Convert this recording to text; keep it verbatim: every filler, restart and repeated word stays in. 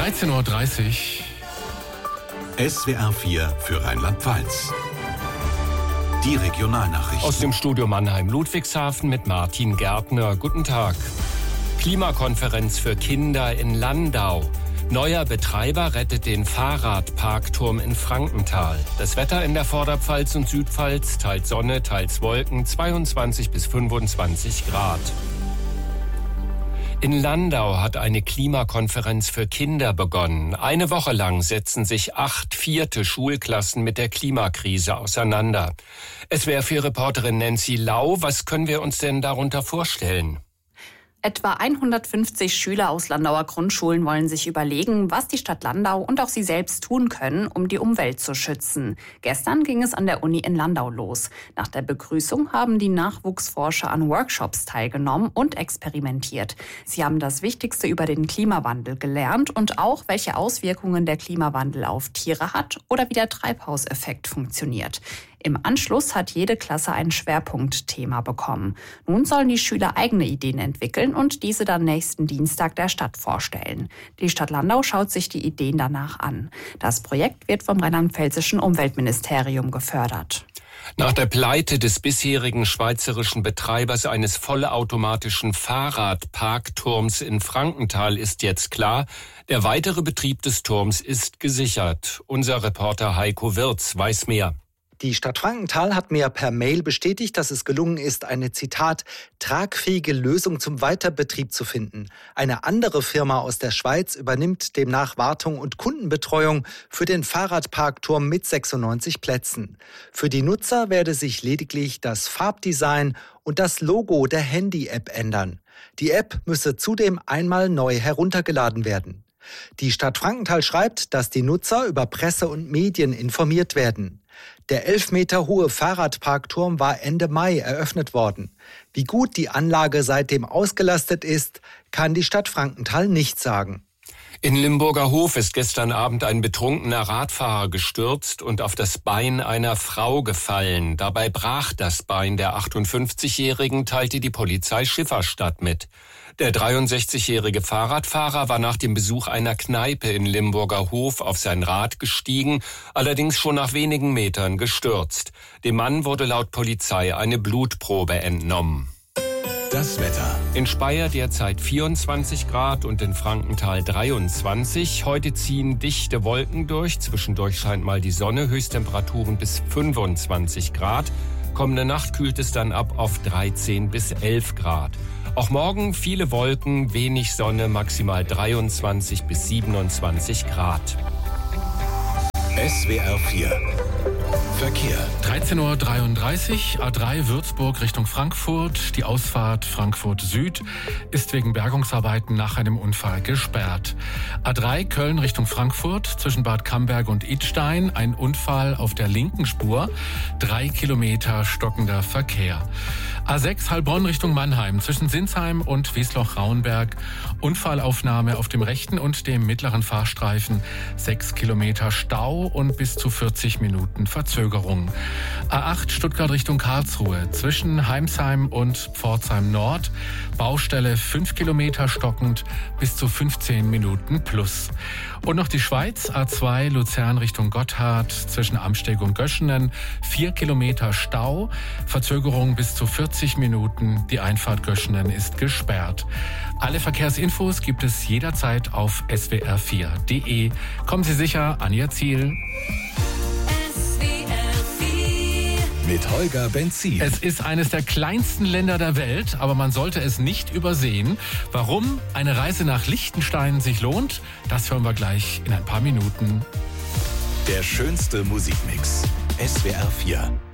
dreizehn Uhr dreißig. S W R vier für Rheinland-Pfalz. Die Regionalnachrichten. Aus dem Studio Mannheim-Ludwigshafen mit Martin Gärtner. Guten Tag. Klimakonferenz für Kinder in Landau. Neuer Betreiber rettet den Fahrradparkturm in Frankenthal. Das Wetter in der Vorderpfalz und Südpfalz, teils Sonne, teils Wolken, zweiundzwanzig bis fünfundzwanzig Grad. In Landau hat eine Klimakonferenz für Kinder begonnen. Eine Woche lang setzen sich acht vierte Schulklassen mit der Klimakrise auseinander. S W R vier Reporterin Nancy Lau, was können wir uns denn darunter vorstellen? Etwa hundertfünfzig Schüler aus Landauer Grundschulen wollen sich überlegen, was die Stadt Landau und auch sie selbst tun können, um die Umwelt zu schützen. Gestern ging es an der Uni in Landau los. Nach der Begrüßung haben die Nachwuchsforscher an Workshops teilgenommen und experimentiert. Sie haben das Wichtigste über den Klimawandel gelernt und auch, welche Auswirkungen der Klimawandel auf Tiere hat oder wie der Treibhauseffekt funktioniert. Im Anschluss hat jede Klasse ein Schwerpunktthema bekommen. Nun sollen die Schüler eigene Ideen entwickeln und diese dann nächsten Dienstag der Stadt vorstellen. Die Stadt Landau schaut sich die Ideen danach an. Das Projekt wird vom rheinland-pfälzischen Umweltministerium gefördert. Nach der Pleite des bisherigen schweizerischen Betreibers eines vollautomatischen Fahrradparkturms in Frankenthal ist jetzt klar, der weitere Betrieb des Turms ist gesichert. Unser Reporter Heiko Wirz weiß mehr. Die Stadt Frankenthal hat mir per Mail bestätigt, dass es gelungen ist, eine, Zitat, tragfähige Lösung zum Weiterbetrieb zu finden. Eine andere Firma aus der Schweiz übernimmt demnach Wartung und Kundenbetreuung für den Fahrradparkturm mit sechsundneunzig Plätzen. Für die Nutzer werde sich lediglich das Farbdesign und das Logo der Handy-App ändern. Die App müsse zudem einmal neu heruntergeladen werden. Die Stadt Frankenthal schreibt, dass die Nutzer über Presse und Medien informiert werden. Der elf Meter hohe Fahrradparkturm war Ende Mai eröffnet worden. Wie gut die Anlage seitdem ausgelastet ist, kann die Stadt Frankenthal nicht sagen. In Limburger Hof ist gestern Abend ein betrunkener Radfahrer gestürzt und auf das Bein einer Frau gefallen. Dabei brach das Bein der achtundfünfzigjährigen, teilte die Polizei Schifferstadt mit. Der dreiundsechzigjährige Fahrradfahrer war nach dem Besuch einer Kneipe in Limburger Hof auf sein Rad gestiegen, allerdings schon nach wenigen Metern gestürzt. Dem Mann wurde laut Polizei eine Blutprobe entnommen. Das Wetter. In Speyer derzeit vierundzwanzig Grad und in Frankenthal dreiundzwanzig. Heute ziehen dichte Wolken durch. Zwischendurch scheint mal die Sonne. Höchsttemperaturen bis fünfundzwanzig Grad. Kommende Nacht kühlt es dann ab auf dreizehn bis elf Grad. Auch morgen viele Wolken, wenig Sonne, maximal dreiundzwanzig bis siebenundzwanzig Grad. S W R vier Verkehr. dreizehn Uhr dreiunddreißig, A drei Würzburg Richtung Frankfurt. Die Ausfahrt Frankfurt Süd ist wegen Bergungsarbeiten nach einem Unfall gesperrt. A drei Köln Richtung Frankfurt zwischen Bad Camberg und Idstein. Ein Unfall auf der linken Spur. Drei Kilometer stockender Verkehr. A sechs Heilbronn Richtung Mannheim zwischen Sinsheim und Wiesloch-Rauenberg. Unfallaufnahme auf dem rechten und dem mittleren Fahrstreifen. Sechs Kilometer Stau und bis zu vierzig Minuten Verzögerung. A acht Stuttgart Richtung Karlsruhe zwischen Heimsheim und Pforzheim Nord. Baustelle fünf Kilometer stockend bis zu fünfzehn Minuten plus. Und noch die Schweiz, A zwei Luzern Richtung Gotthard zwischen Amsteg und Göschenen. vier Kilometer Stau, Verzögerung bis zu vierzig Minuten. Die Einfahrt Göschenen ist gesperrt. Alle Verkehrsinfos gibt es jederzeit auf S W R vier Punkt de. Kommen Sie sicher an Ihr Ziel. Mit Holger Benzin. Es ist eines der kleinsten Länder der Welt, aber man sollte es nicht übersehen. Warum eine Reise nach Liechtenstein sich lohnt, das hören wir gleich in ein paar Minuten. Der schönste Musikmix. S W R vier.